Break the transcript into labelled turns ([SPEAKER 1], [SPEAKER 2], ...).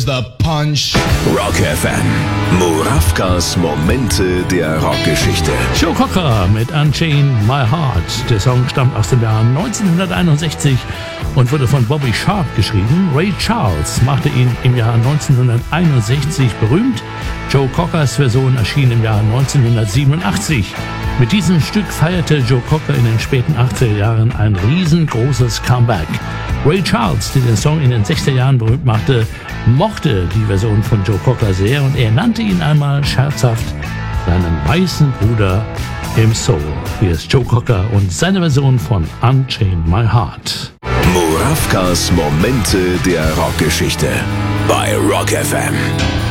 [SPEAKER 1] The Punch.
[SPEAKER 2] Rock FM. Murawkas Momente der Rockgeschichte.
[SPEAKER 3] Joe Cocker mit Unchain My Heart. Der Song stammt aus dem Jahr 1961 und wurde von Bobby Sharp geschrieben. Ray Charles machte ihn im Jahr 1961 berühmt. Joe Cockers Version erschien im Jahr 1987. Mit diesem Stück feierte Joe Cocker in den späten 80er Jahren ein riesengroßes Comeback. Ray Charles, der den Song in den 60er Jahren berühmt machte, mochte die Version von Joe Cocker sehr und er nannte ihn einmal scherzhaft seinen weißen Bruder im Soul. Hier ist Joe Cocker und seine Version von Unchain My Heart.
[SPEAKER 2] Murawkas Momente der Rockgeschichte bei Rock FM.